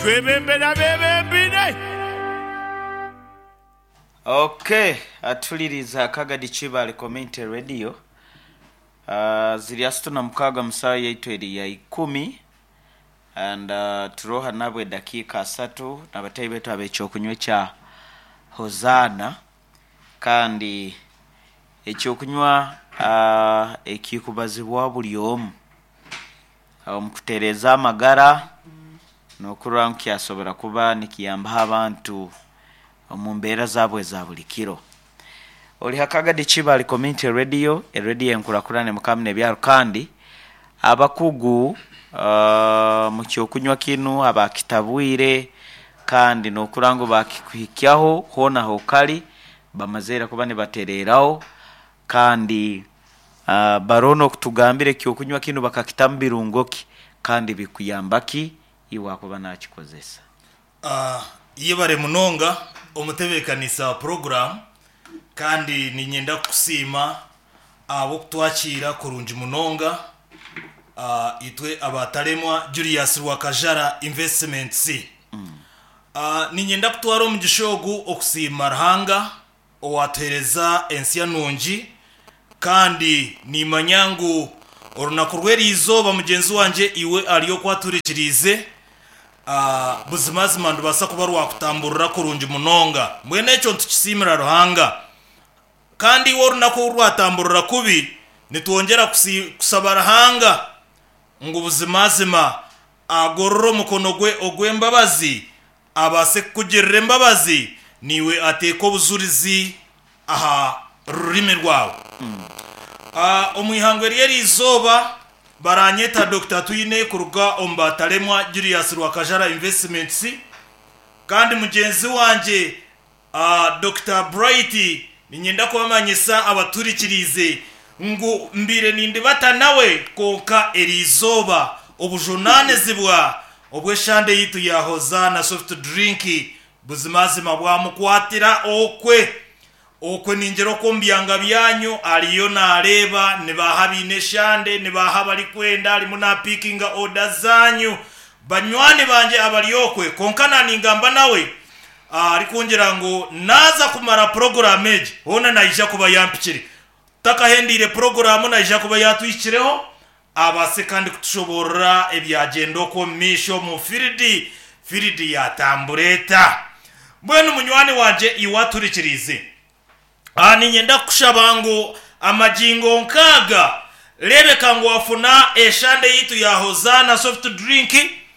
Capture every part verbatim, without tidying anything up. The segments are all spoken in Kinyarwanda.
twebembera bebembine. Okay, atuliriza Akagadi Chibale Community Radio. Uh, ziri asituna mukaga musawa yaitu eri ya ikumi. And uh, turoha nabwe dakika asatu nabatayi betu ab'ekyokunywa kya Hozana kandi ekyokunywa uh, ekikubazibwa buli omu omukutereza amagara n'okurora nkyasobora kuba nikiyamba abantu mu mbeera zaabwe za buli kiro. Oli Akagadi Chibale Community Radio, radio enkulakulane mukamne byaro kandi abakugu uh, mu kyokunywa kinu abakitabwire kandi n'okurango bakikuhikyaho hona hokali bamazera kuba ne batereraho kandi uh, barono kutugambire kyokunywa kinu bakakitambirungoki kandi bikuyambaki iwa kuba nakikozesa. Ah uh, yebare munonga omutebekanisa program kandi ninyenda kusima abo kutwakira kurunji munonga uh, itwe abataremwa Julius Rwakajara Investments. Mm. Uh, ninyenda kutwara omugishogu okusima Ruhanga owatereza ensi yanungi kandi nimanyangu orunako rwerizoba mugenzi wanje iwe aliyo kwaturikirize uh, buzimazima ndubasa kuba rwakutamburira kurungi munonga mwene ekyo ntukisimira Ruhanga kandi wo runako rwatamburira kubi nitwongera kusaba Ruhanga ngo buzimazima agororo mukono gwe ogwembabazi abase kugirira embabazi niwe ateko buzurizi aha rurimi rwawe. Mm. Uh, omuihango ryeri izoba baranyeta Doctor Twine kuruga ombataremwa Julius Rwakajara Investments kandi mugenzi wanje uh, Doctor Bright ninyenda kubamanyisa abaturikirize ngo mbire nindi batanawe konka erizoba obujonane zibwa obweshande yitu ya Hozana soft drink buzimazima bwa mukwatira okwe okwe ninjero kombyanga byanyu aliyo nareba ne bahabine shande ne bahabali kwenda ali muna picking order zanyu banywani banje abali okwe konkana ningamba nawe ari kungira ngo naza kumara program eje hona naija kuba yampikire takahendire program naija kuba yatwikireho abase kandi kutushobora ebyagendo ko misho mu field field ya tambureta bwenu munywani wanje iwaturikirize ani nyenda kushabango amajingo nkaga lebeka ngo wafuna eshande yitu ya Hozana soft drink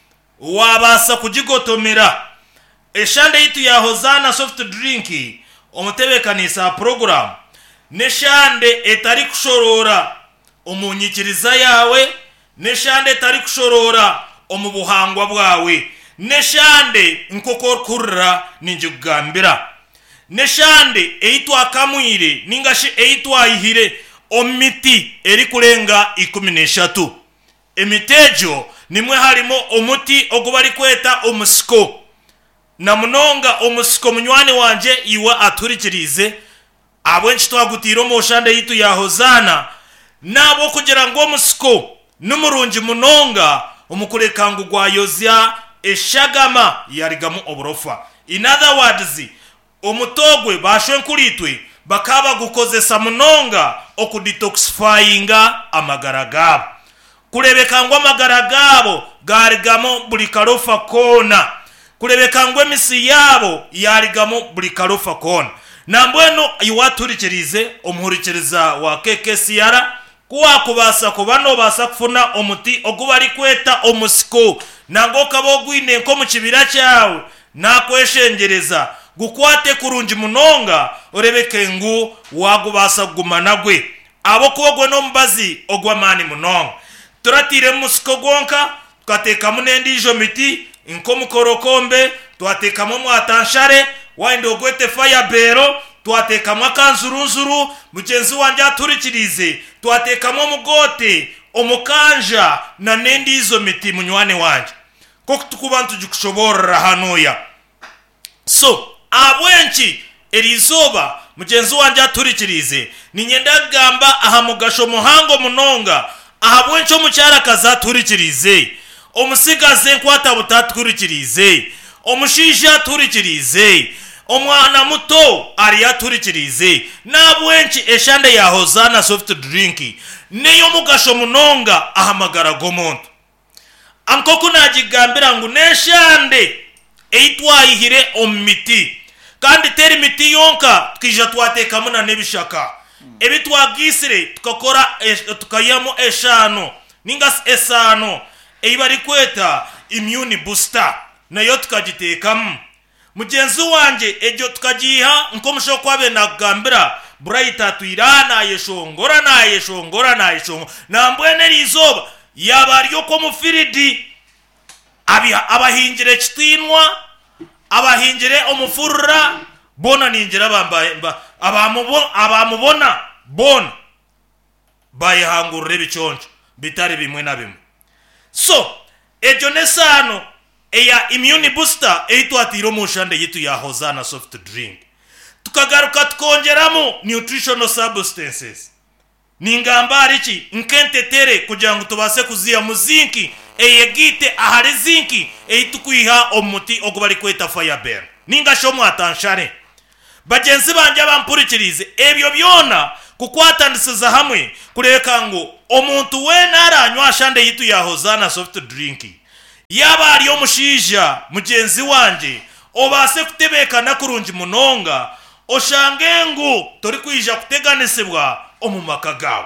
wabasa kujigotomera eshande yitu ya Hozana soft drink omutebekanisa program neshande etari kushorora omunyikiriza yawe neshande etari kushorora omubuhangwa bwawe neshande nkokorkurra ninjugambira neshande eitwa kamwire ningashi eitwa ihire omiti eri kulenga ikumi n'eshatu emitejo nimwe harimo omuti ogubari kweta omusiko na munonga omusiko munywani wanje iwa aturikirize abwenchi twagutira mu shande yitu ya Hozana nabo kugira ngo omusiko numurungi munonga omukureka ngo gwayozya eshagama yarigamu obrofa. In other words omutogwe bashwenkulitwe bakaba gukozesa munonga okudetoxifyinga amagaragabo kurebeka ngo amagaragabo garigamo buli karofa kona kurebeka ngo emisi yabo yarigamo buli karofa kona nambweno iwaturikirize omuhurikiriza wa K K C R kuwa kubasa kubano basa kufuna omuti ogubari kweta omusiko nango kabogwine nko mu kibira cyawe nakweshengereza gukwate kurungi munonga orebeke ngu wagubasa gumanagwe abo kogwe no mbazi ogwamani munonga turatire musiko gonka tukateka munendijo miti inko mukorokombe twateka mu mwatanshare winde ogwete fire bero twateka mwakanzurunzuru mugenzi wanje aturikirize twateka mu mugote omukanja na nendizo miti munywane wanje koko tukubantu gikushobora hanoya so abwenchi erizoba mugenzi wanje aturikirize ninyenda gamba aha mugasho muhango munonga aha bwencho mucyara kazaturikirize omusigaze nkwata butaturikirize omushisha turikirize omwana muto ari yaturikirize nabwenchi eshande ya Hozana soft drink neyo mugasho munonga ahamagara gomuntu ankoko najigambira ngo neshande eitwayihire omiti kandi teri miti yonka twija twateka muna nebishaka ebi twagisire tukakora tukayamo eshano ningas esano eibari kweta immune booster nayo tukagitekamu mugenzi wanje ejo tukagiha nkomusho kwabe nagambira Bright tuirana yeshongora na yeshongora na yeshongora nambwene rizoba yabaryo ko mufiridi abi abahingire kitinwa abahingire omufurra bona ningira bambaye abamubona abamubona bona bayahangurire biconjo bitari bimwe na bimwe so ejo nesano eya immune booster eitwatiro mushande yitu ya Hozana soft drink tukagaruka tukongeramo nutritional substances ningambari ki nkentetere kugira ngo tubase kuziya muzinki eyegite ahari zinki eitukwiha omuti ogubari kweta firebear ningasho mwatanshare bagenzi banje bampurikirize ebyo byona kukwatandisiza hamwe kureka ngo omuntu we naranywa shande yitu ya Hozana soft drink yaba ari omushija mugenzi wanje obase kutebekana kurungi munonga oshange ngo tori kwija kuteganisibwa omumaka gawe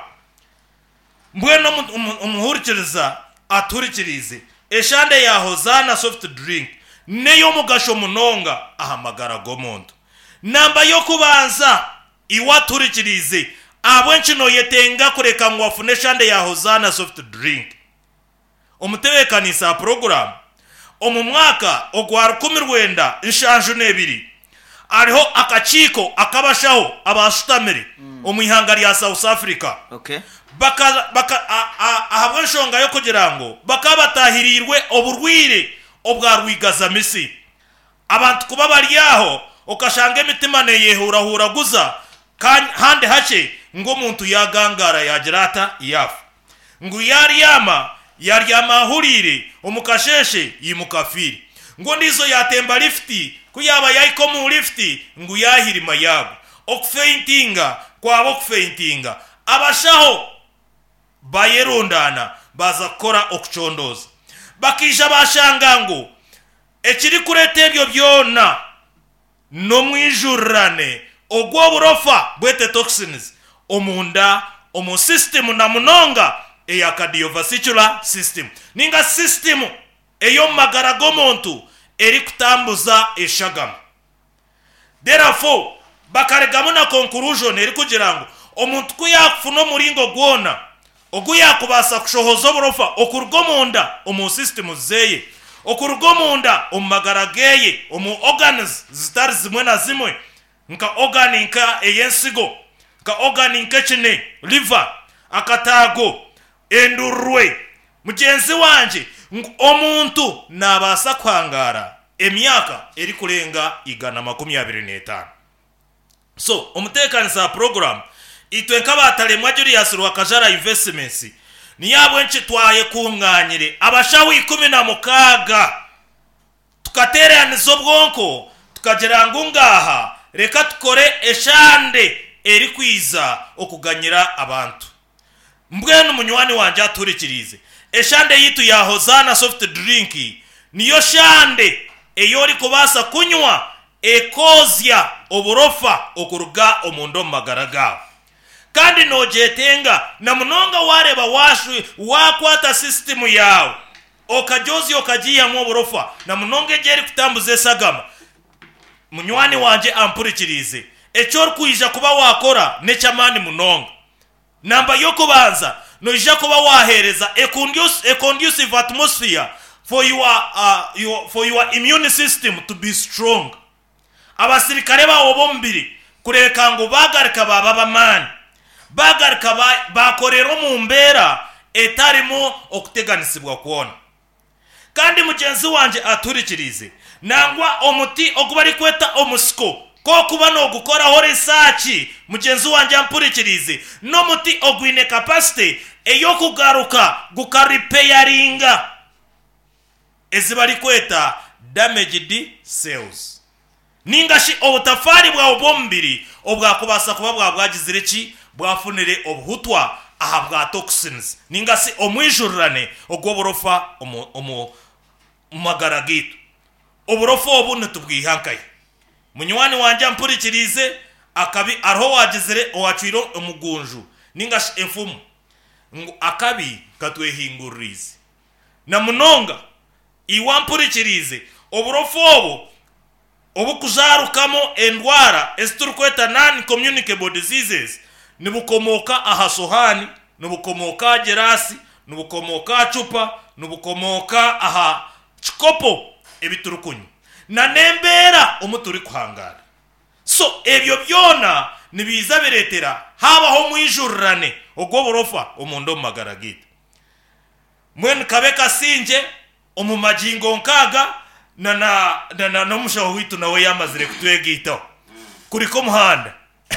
mbweno umuhurikiriza aturikirize eshande ya Hozana soft drink neyo mugasho munonga ahamagara gomuntu namba yo kubanza iwaturikirize abwenchi no yetenga kureka ngo afune shande ya Hozana soft drink omutebekanisa program omu mwaka ogwa rukumi rwenda inshanju nebiri ariho akachiko akabashaho abashutamire mm. omwihanga lya South Africa okay baka baka ahabwenshonga yo kugira ngo bakabatahirirwe oburwire obwa rwigaza misi abantu kuba bari yaho okashange mitima ne yehura hura guza hande hache ngo umuntu yagangara yagirata yafu ngo yari yama yari yamahurire omukasheshe yimukafiri ngo ndizo yatemba lifti kuyaba yayiko mu lifti ngo yahirima yabo okufeintinga kwabo okufeintinga abashaho bayerondana baza kora okuchondoza bakija bashanga ngo ekiri kurete ebyo byona no mwijurane ogwo burofa bwete toxins omunda omu system na munonga eya cardiovascular system ninga system eyo magara gomuntu eri kutambuza eshagama therefore bakaregamo na conclusion eri kugira ngo omuntu kuyakufuna muringo gwona oguya kubasa kushohoza burofa okurugomunda omu system zeye okurugomunda omu magara geye omu organs zitari zimwe na zimwe nka organ nka eyensigo nka organ nka chine liver akatago endurwe mugenzi wanje omuntu nabasa kwangara emyaka eri kurenga igana makumi abiri n'etano so omutekanisa program itwe nkabatale mwajuri yasuru akajara investments ni yabo enche twaye kunganyire abashawi ikumi na mukaga tukateranizo bwonko tukagera ngungaha reka tukore eshande eri kwiza okuganyira abantu mbwenu munywani wanje aturikirize eshande yitu ya Hozana soft drink niyo shande eyori kubasa kunywa ekozya oburofa okuruga omundo magaraga kandi nojetenga na munonga wareba washu wakwata system yawo okajozi okajiya mu oburofa na munonga jeri kutambuze sagama munywani wanje ampurikirize echor kuija kuba wakora nechamani munonga namba yo kubanza noija kuba wahereza a conducive, a conducive atmosphere for your, uh, your for your immune system to be strong abasirikare bawo bombiri kureka ngo bagarika baba bamani bagarika bakorero mu mbera etarimo okuteganisibwa kuona kandi mugenzi wanje aturikirize nangwa omuti ogubari kweta omusiko ko kuba no gukora ho research mugenzi wanje ampurikirize no muti ogwine capacity eyo kugaruka gukaripeiringa ezibali kweta damaged cells ningashi obutafari bwa bombiri obwakubasa kuba bwa bwagizire ki bwafunire obuhutwa aha bwa toxins ningasi omwijurrane ogwoborofa omu omu magaragitu oburofa obu netubwihankaye munywani wanje mpurikirize akabi arho wagizire owacwiro omugunju ningashi enfumu akabi katwehingurize na munonga iwampurikirize oburofa obu obukuzarukamo endwara esturukweta non communicable diseases nibukomoka aha sohani nibukomoka gerasi nibukomoka chupa nibukomoka aha chikopo ebiturukunyu na nembera omuturi kuhangara so ebyo byona nibiza biretera habaho mwijurrane ogwo borofa omundo magaragita mwen kabeka sinje omumajingo nkaga na na na, na nomushaho witu nawe yamazire kutwegita kuriko muhanda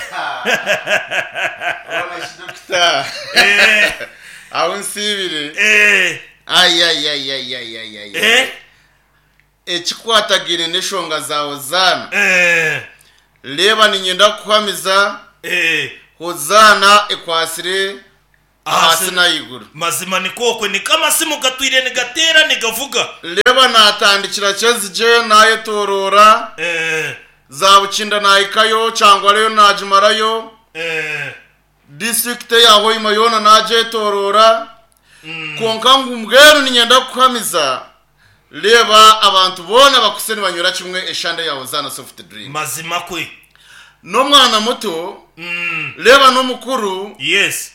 Ona shidokta eh awunsibire eh ay ay ay ay ay ay ay eh echikwatagire neshonga zawo zana eh leba ninyenda kuhamiza eh hozana ekwasire ahasina iguru mazima nikokwe ni kama simu gatwire nigatera nigavuga leba natandikira chezije naye torora eh zabukinda nayikayo cyangwa leyo najimarayo eh district yaho imayona naje torora mm. konka ngumgeru ninyenda kuhamiza leba abantu bona bakuseni banyura kimwe eshande yawo zana soft drink mazima kwe no mwana muto mm. leba no mukuru yes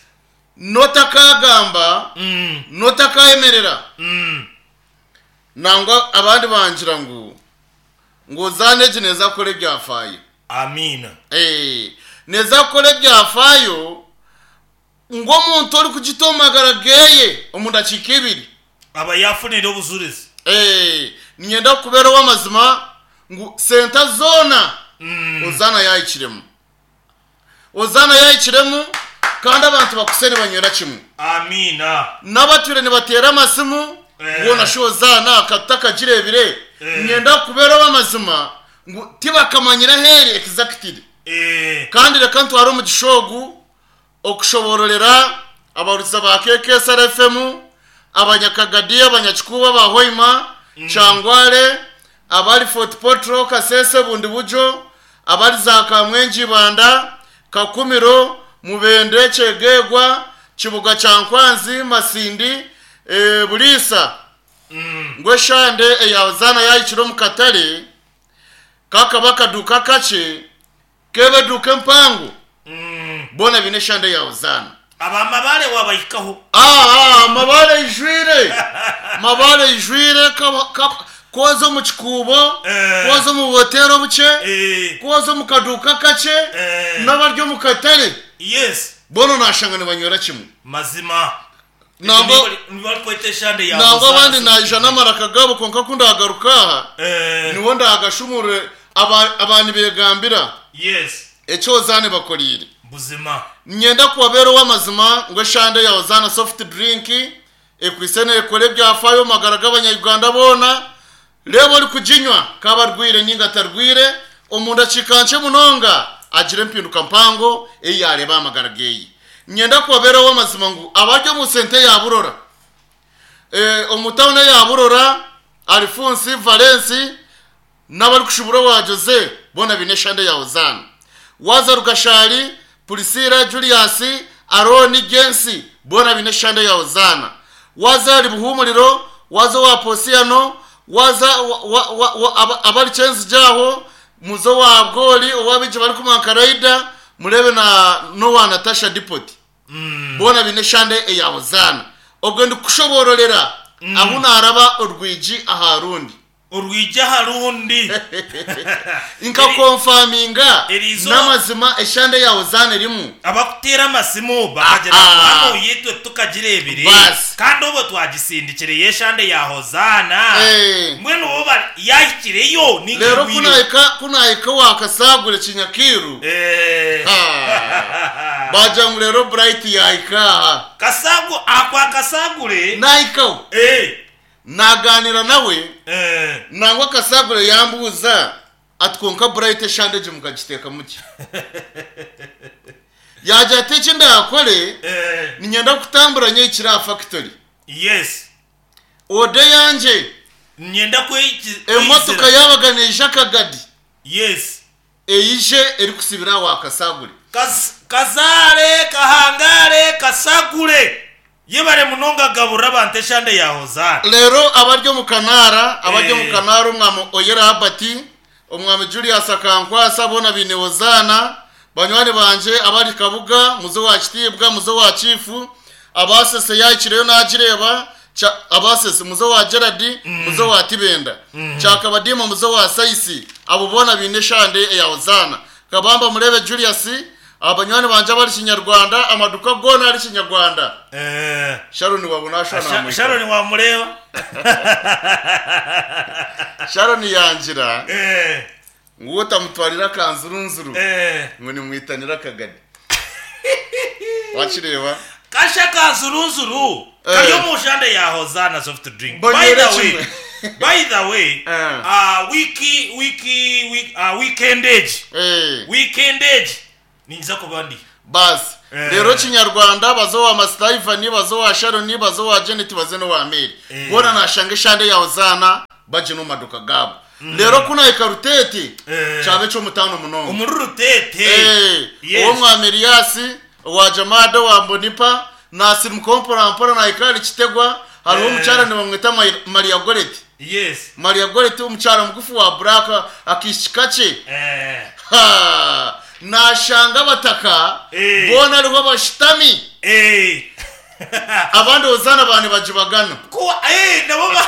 notakagamba mm. notakayemerera mm. nangwa abandi banjira ngo ngo zane neza kore byafayo amina eh neza kore byafayo ngo muntu uri kugitomagara geye omunda kikibiri aba yafunire obuzurizi eh nyenda kubera w'amazima ngo center zona mm. ozana yayikiremo ozana yayikiremo kandi abantu bakuseni banyura kimwe amina nabature ne batera amasimu eh. ngo nashozana akataka girebire eh. nyenda kubera w'amazima ngo tibakamanyira heri exactly eh kandi reka ntwara mu gishogu okushobororera abaruza ba K K S R F M abanyakagadi abanyakikuba bahoima mm. Changwale abali Fort Portro Kasese bundi bujo abali za Kamwenji Banda Kakumiro Mubende Chegegwa Kibuga Cyankwanzi Masindi e, Bulisa mm. ngweshande eyazana yayikiro mukatale kaka bakaduka kache kebe duke mpango mm. bona bine shande yazana aba mabale wabayikaho ah ah mabale ijwire mabale ijwire kaba kozo mu kikubo eh. kozo mu hotero buce eh. kozo mu kaduka kace eh. nabaryo mu katale yes bono nashangane banyura kimwe mazima nabo nibali kwete shande ya nabo abandi najana marakagabo konka kunda agaruka eh niwo ndagashumure abantu begambira yes echo zane bakorire buzima nyenda kubabera w'amazima ngo shande ya zana soft drink ekwisene ekore byafayo magaraga abanyarwanda bona lebo ari kujinywa kabarwire ninga tarwire omunda cikanche munonga agire mpinduka mpango eyare bamagarageyi nyenda kubabera w'amazima ngo abaryo mu sente ya burora eh omutawne ya burora Alphonse Valence nabari kushubura wa Jose bona bine shande ya ozana waza rugashari Pulisira Julius Aroni Gensi bona bine shande ya ozana waza ribuhumuriro waza wa Posiano waza wa, wa, wa, abari chenzi jaho muzo wa goli owabije bari kumankaraida murebe na no wa Natasha Depot mm. bona bine shande ya ozana ogende kushobororera mm. abuna araba urwiji aharundi urwija harundi inka confirminga namazima eshande yawo zane rimu abakutera amasimu bagera hano yitwe tukagirebire kandi ubo twagisindikire yeshande yaho zana mwene ubo yayikireyo ni rero kunayika kunayika wakasagure kinyakiru eh bajangu rero bright yayika kasagu akwa kasagure nayika eh naganira nawe eh nangwa Kasagure yambuza atwonka bright shandeje mukagiteka muke yaje ateke ndakore eh ninyenda kutamburanye ikira factory yes ode yanje nyenda kwiki emotoka yabaganisha Kagadi yes eyije eri kusibira wa Kasagure Kas, kazare kahangare Kasagure yebare munonga gabura bante shande ya Hozana lero abaryo mu Kanara abaryo Eh. mu Kanara umwamo Oyera Habati umwami Julius Akankwasa bona bine Hozana banywani banje abari Kabuga muzo wa Kitibwa muzo wa Chifu abasese yakireyo najireba abasese muzo wa Gerard muzo wa Tibenda cyakabadimo muzo wa Saisi abo bona bine shande ya Hozana kabamba murebe Julius abanywani banje bari Kinyarwanda amaduka gona ari Kinyarwanda eh Sharon wabona shana Sharon wa mureba Sharon yangira eh nguwo tamutwarira kanzurunzuru eh ngo ni mwitanira Kagadi wachireba kasha kanzurunzuru Eh. kayo mu shande ya Hozana soft drink by Bonyere the way kimwe. by the way Eh. uh wiki wiki week uh, weekend age eh weekend age ninza kubandi basi Eh. rero Kinyarwanda bazo wa Master Ivan bazo wa Sharon bazo wa Janet bazeno wa Mary Eh. bona nashange shande ya Hozana baje no maduka gabo rero kuna ikarutete Eh. cyabe cyo mutano munongo umururu tete eh Yes. uwo mwamiriasi wa Jamada wa Mbonipa Nasir mkompora mpora na ikari kitegwa hariho Eh. umucara ni bamwita Ma- Maria Goretti yes Maria Goretti umucara mugufu wa Braka akishikache eh ha nashanga bataka Eh. bona ariho bashitami eh abandi Hozana bane bajibagana kuwa eh nabo ba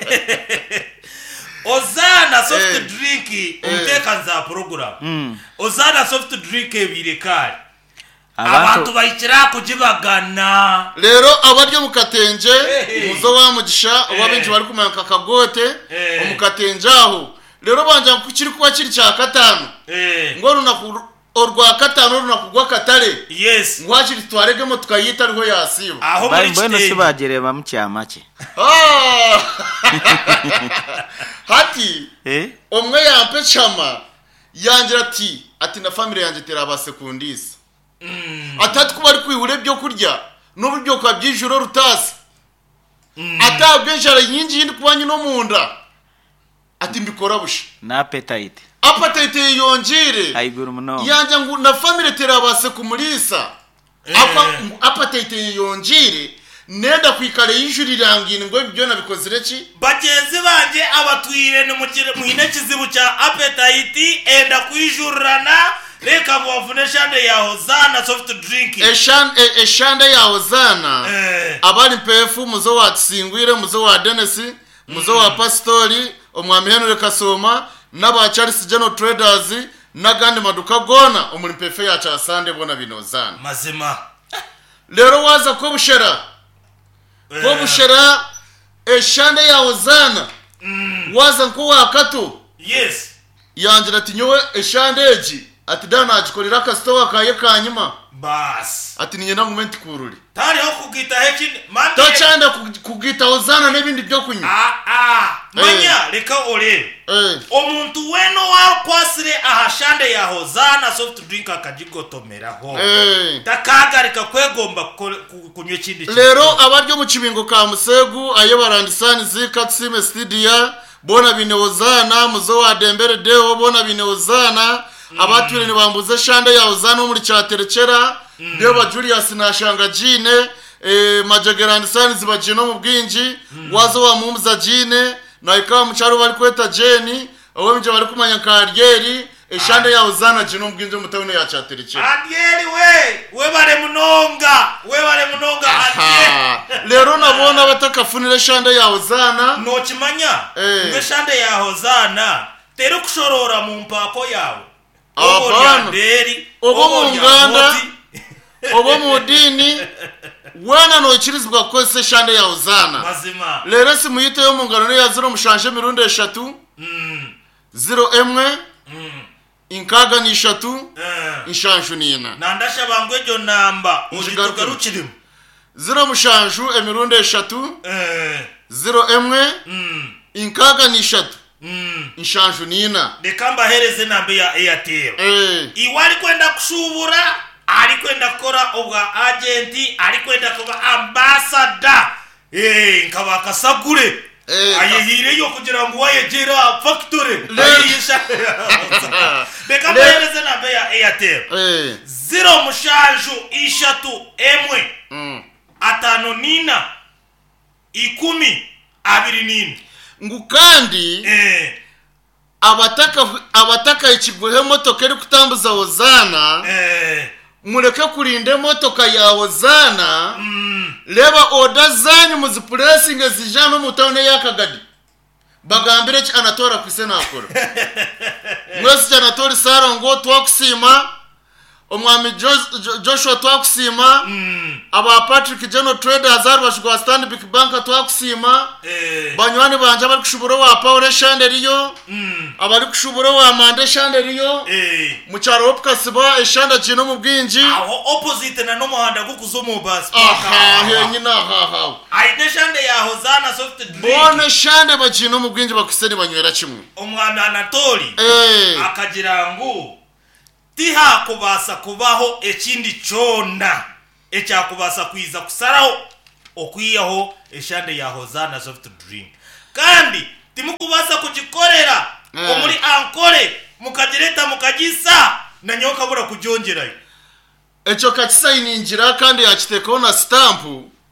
Hozana soft Eh. drink umteka nza program Mm. Hozana soft drink ebirekari abantu abantu bayikira kujibagana rero abaryo mukatenje Eh. muzo wa mugisha Eh. ababenji bari kumanka kagote Eh. umukatenje aho rero banja kukiri kuba kiri cya katanu eh ngo runaku orwa katanu runakugwa katare yes ngwakiri twaregemo tukayita ariho yasiba aho bari muri mbona kitenge sibagere bamucyamake Ah! hati eh omwe yampe chama yangira ati ati na family yanje teraba sekundisi atatu kuba ari kwihure byo kurya n'uburyo kwa byijuro rutasi atabwenjara nyingi yindi kubanyi no munda ati mbikora busha na appetite appetite yongire ayigura muno yanje ngo na family teraba sekumulisa apa appetite yongire nenda kwikare yijuri rangine ngo ibyo nabikozire ki bagenzi banje abatwire ni mukire muhine kizibu cha appetite enda kwijurana reka mwavune shande ya Hozana soft drink eshan e- eshande ya Hozana eh abari pefu muzo wa Tsingwire muzo wa Denesi muzo wa Pastori omwami Henry Kasoma n'aba Charles General Traders n'agandi maduka gona omuri pefe ya cha Sande bona binozana mazima lero waza ko bushera ko bushera eshande ya Hozana waza ko wakato yes yangira ati nyowe eshande eji ati dana agikorera kastowa kaye kanyuma bas ati ninye na moment kururi tari ho kugita hekini mande tocanda kugita Hozana n'ibindi byo kunywa ah ah manya reka ore eh omuntu weno wakwasire ahashande ya Hozana soft drink akajigotomeraho eh takagarika kwegomba ku- kunywa ikindi kintu. lero abaryo mu kibingo ka Musegu ayo barandisani zikatsime studio bona bine Hozana muzo wa Dembere deo bona bine Hozana abatwire ni bambuze shande ya Hozana muri cyaterekera deo ba Julius na shanga jine eh majagerandisani zibajino mu bwinji wazo wa mumza jine na ikawa mucharo bari kweta jeni awo mje bari kumanya karyeri eshande ya Hozana jino mu bwinji mutawune ya cyaterekera Adieli we we bare munonga we bare munonga adieli Ah, lero nabona batakafunira shande ya Hozana no kimanya Eh. nge shande ya Hozana tere kushorora mu mpako yawe Abana. nderi Obo mu nganda. obo mu dini wana no ikirizwa ko se shande ya Hozana mazima lero si muyite yo mu ngano ya zero mushanje mirundo eshatu mm zero emwe mm inkaga ni eshatu eh inshanshu nina nandasha bangwe jo namba Njigaruka. ujitugarukirimu zero mushanju emirundo eshatu eh zero emwe mm inkaga nishatu mm inshanju nina dekamba hereze nambe ya Airtel eh iwali kwenda kushubura ali kwenda kukora obwa agenti ali kwenda kuba ambassador eh nkaba kasagure Eh, ayehire yo kugira ngo wayegera factory ayisha bekamba hereze nambe ya Airtel eh zero mushanju ishatu emwe mm atano nina ikumi abiri nina ngukandi eh abataka abataka ikiguhe motoka eri kutambuza Hozana eh mureke kurinde motoka ya Hozana mm leba order zanyu muzipressing zijame mu town ya Kagadi bagambire ki anatora kwisena akora mwese anatora Sarongo twakusima omwami Joshua twakusima mm aba Patrick General Traders ari bashugwa Stanbic Bank twakusima eh banywani banje bari kushubura wa Paul Chandelier mm abari kushubura wa Mande Chandelier eh mu cyaro opkasiba eshanda kino mu bwinji aho opposite na no muhanda gukuzo mu bus aha henyina ha ha aide shande ya Hozana soft drink bone shande bakino mu bwinji bakuseni banywera kimwe omwami Anatoli eh akagira ngo tiha kubasa kubaho ekindi chonda ekyakubasa kwiza kusaraho okwiyaho eshande ya Hozana soft drink kandi timukubasa kugikorera Eh. omuri ankore mukadireta mukagisa na nyoka bura kujonjerayo echo kakisayiningira kandi yakitekaho na stamp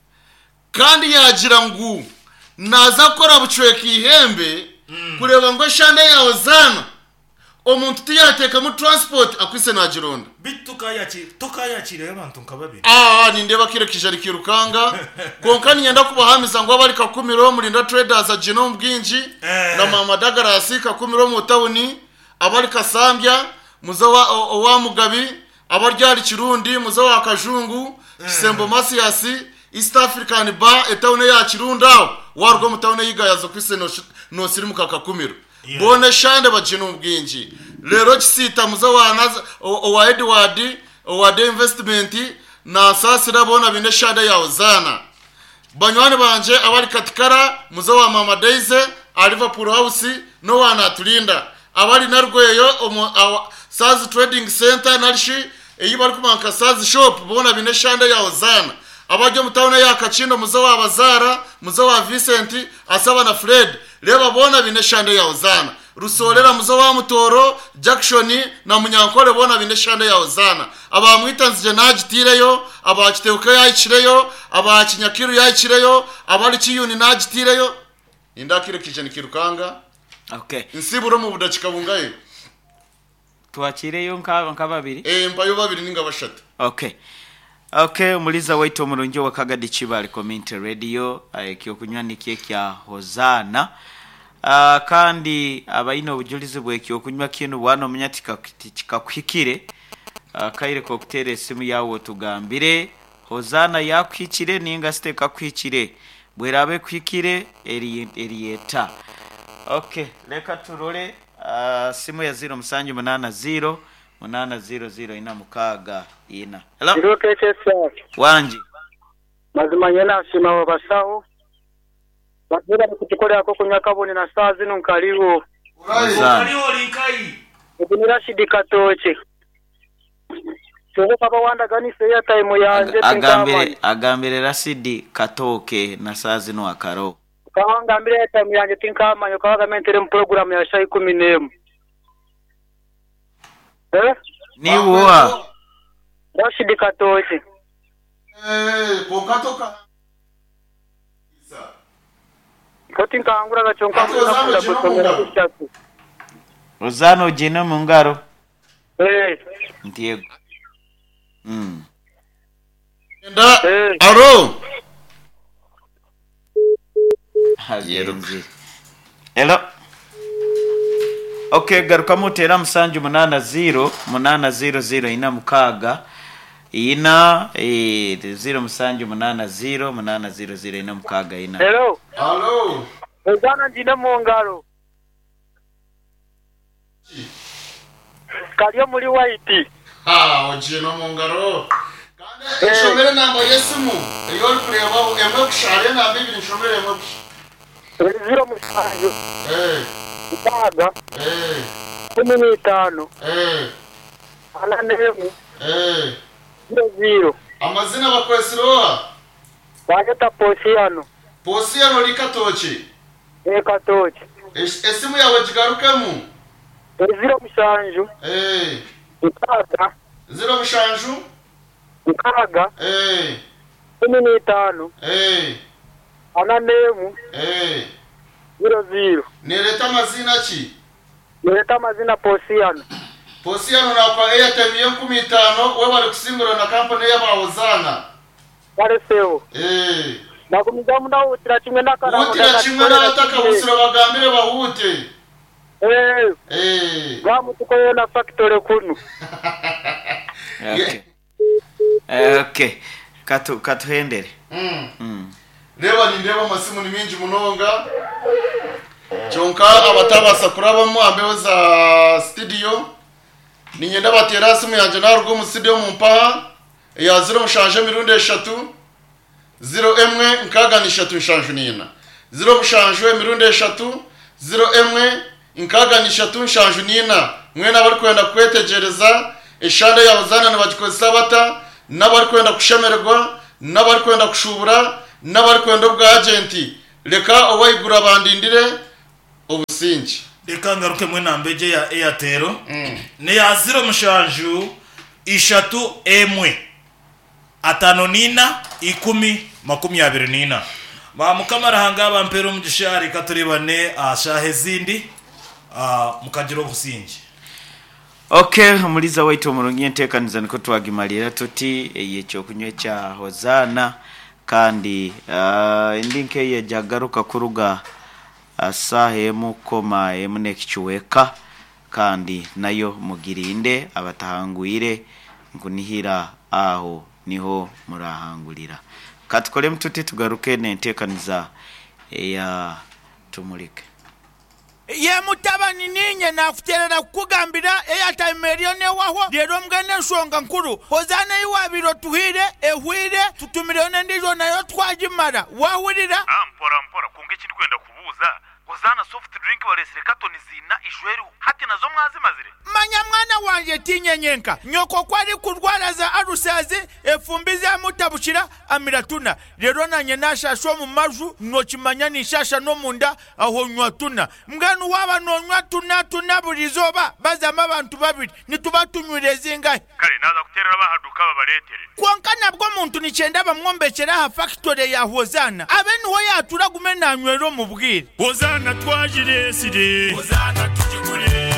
kandi yagira ngo naza kora bucweka ihembe Mm. kureba ngo shande ya Hozana omuntu tiyateka mu transport akwise na gironda bituka yachi toka yachire abantu nkababiri ah nindeba kire kijari kirukanga konkani nyenda kubahamiza ngo abari kakumiro murinda traders agino mbwinji Eh. na mama dagarasi kakumiro mu tawuni abari kasambya muzawa wa mugabi abaryari kirundi muzawa kajungu kisembo masiasi East African Bar etawune ya kirunda warwo mu tawune yigayazo kwise no no siri mu kakakumiro Yeah. bone shande bagino ubwinji rero kisita muzawana owa Edward owa investment na sasira bona bine shande ya Hozana banywani banje abari katikara muzawa mama Daisy a Liverpool House no wana tulinda abari narweyo Saz Trading Center narishi eyi bari kumanka Saz Shop bona bine shande ya Hozana abajyo mutawuna ya Kachindo muzawa Bazara muzawa Vincent asaba na Fred leba bona bine shande ya Hozana rusolera muzawa Mutoro Jackson na Munyankole bona bine shande ya Hozana abamwitanzije najitireyo abakiteuka yayikireyo abakinyakiru yayikireyo abari kiyuni najitireyo indakire kijani kirukanga okay insiburo mu budakikabungaye twakireyo nkaba nkababiri eh mpayo babiri ninga bashatu okay okay muliza waito mulungi wa Kagadi Chibali Community Radio ekyo kunywani kye kya Hozana uh, kandi abayino obujulizi bwe kyo kunywa kino bwana omunyatika kikakwikire uh, kaire ko kutere simu yawo tugambire Hozana yakwikire ninga steka kwikire bwerabe kwikire eri eriyeta okay leka turole uh, simu ya zero musanju munana zero munana zero zero ina mukaga ina hello Ndiro kechesa wanji mazima nyena shima wabasaho bazira kutukole ako kunyakabone na saa zino nkaliwo Hozana aliho linkai Ibini Rashid Katoche Soko papa wanda gani seya time yanje agambire agambire Rashid Katoke na saa zino akaro kawanga mbere time yanje tinkama yo kawaga mentere mu program ya shayi kumi n'imwe eh ni woa Rashid Katoche eh pokatoka isa Koti nkangura gachonka kula kusomera kushatu Hozana ojina mungaro eh ntiego mm nda Eh. aro hagenzi hello okay garuka mutera musanju munana zero munana zero zero ina mukaga ina eh zero musanju munana zero munana zero zero ina mukaga ina hello alo Hozana njine mungaro Kaliyo muri white ha ojino mungaro kandi nshomere namba yesimu iyo kureba emwe kushare na bibiri nshomere emwe zero musanju eh mutaga eh kumi n'itanu eh ananemu eh zero zero. amazina bakwesiroa Wanyeta Posiano Posiano likatochi eka tochi esimu yawe jigarukemu zero musanju eh mutaga zero mushanju mutaga eh kumi n'itanu eh ananemu eh zero zero. nereta amazina ki Nileta mazina Posiano Posiano na kwa Airtel milioni kumi na tano wewe wali kusimbura na kampani ya Bawozana wale seo eh na kumizamu na utira chimwe nakara utira chimwe na ataka busira bagambire bahute eh eh gamu tukoyo na factory kunu. Okay. Eh, okay. Katu katuhendere. mm Mm. Leo ni ndeba masimu ni mingi munonga chonka abatabasa kuraba mu ambeho za studio ni nyenda batera simu yanje narugo mu studio mu mpaha ya zero mushanje mirundi eshatu zero emwe nkaga ni eshatu nshanju nina zero mushanje mirundi eshatu zero emwe nkaga ni eshatu nshanju nina mwena bari kwenda kwetegereza eshande ya Hozana nabagikozesa bata nabari kwenda kushemererwa nabari kwenda kushubura nabari kwenda ubwa agenti leka obayigura bandindire obusingi reka ngaruke mwe nambeje ya Airtel mm. ne ya zero mushanju ishatu emwe atano nina ikumi makumi abiri nina ba mukamara hanga bampero mugishari katuribane ashahe zindi a mukagiro busingi. Okay, muliza waitu mulungi ntekaniza niko twagimalira tuti eyecho kunywe cha Hozana kandi uh, indinke ye jagaruka kuruga asahemu koma emune kichuweka kandi nayo mugirinde abatahanguire nkunihira aho niho murahangulira katukole mtuti tugaruke nentekaniza ya tumulike ye mutabani ninye nakuterera kugambira Airtel milioni waho rero mgene shonga nkuru Hozana iwabiro tuhire ehwire tutumirone ndizo nayo twagimara wahurira ampora mpora kunge kindi kwenda kubuza Hozana soft drink walesere katoni zina ijweru hati nazo mwazimazire manya mwana wanje tinyenyenka nyoko kwari kurwara za arusazi efumbize mutabushira amiratuna rero nanye nashashwa mu maju nokimanya nishasha no munda aho nywatuna mganu waba nonywa tuna tuna burizoba bazama abantu babiri nitubatunywireze ingahe kare naza kuterera bahaduka babaletere kwanka nabwo muntu nicenda bamwombekera ha factory ya Hozana abeni ho yatura gume nanywero mu bwire Hozana twajire sire Hozana tujigure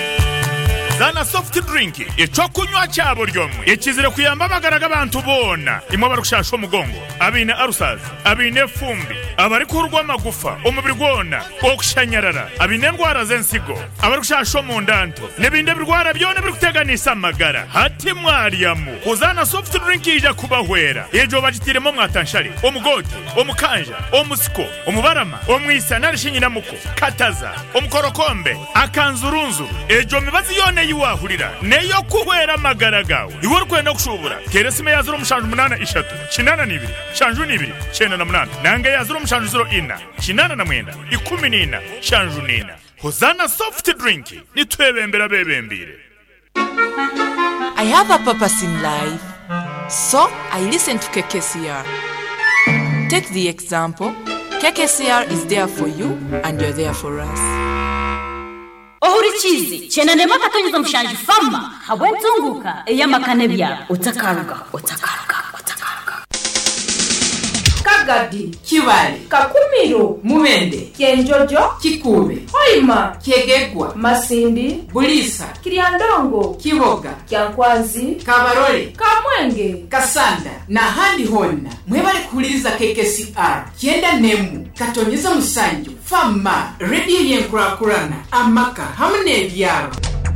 Hozana soft drink echo kunywa cyabo ryomwe ekizire kuyamba bagaraga abantu bona imwe barushasha umugongo abine arusazi abine fumbi abari kurwa magufa umubiri gwona okushanyarara abine ndwara zensigo abari kushasha mu ndanto nebinde birwara byone biri kuteganisa amagara hati mwariyamu Hozana soft drink ija kubahwera ejo bagitiremo mwatanshari omugoti omukanja omusiko omubarama omwisa narishinyina muko kataza omukorokombe akanzurunzu ejo mibazi yone yiwahurira neyo kuhwera amagara gawe iwo rukwenda kushubura teresime ya zero mushanju munana ishatu kinana nibiri shanju nibiri chena na munana nange ya zero mushanju zero ina kinana na mwenda ikumi nina shanju nina Hozana soft drink nitwebembera bebembire. I have a purpose in life, so I listen to K K C R. Take the example, K K C R is there for you and you're there for us. Ohurichizi chena nema katonyeza mshanji fama hawentunguka eyamakane bya utakaruka utakaruka utakaruka Kagadi, Kibali, Kakumiro, Mumende, Kenjojo, Kikube, Hoima, Kegegwa, Masindi, Bulisa, Kiriandongo, Kiboga, Kyankwazi, Kabarole, Kamwenge, Kasanda, na handi honna. Mwebale kuliza K K C R, kienda nemu, katonyeza musanju, fama, radio yenkurakurana, amaka, hamune byaro.